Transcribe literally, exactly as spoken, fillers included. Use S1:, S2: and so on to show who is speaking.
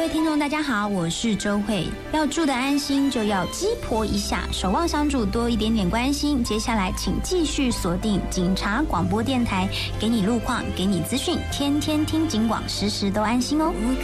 S1: 听众大家好，我是周慧。要住得安心，就要鸡婆一下，守望相助，多一点点关心。接下来，请继续锁定警察广播电台，给你路况，给你资讯，天天听警广，时时都安心哦。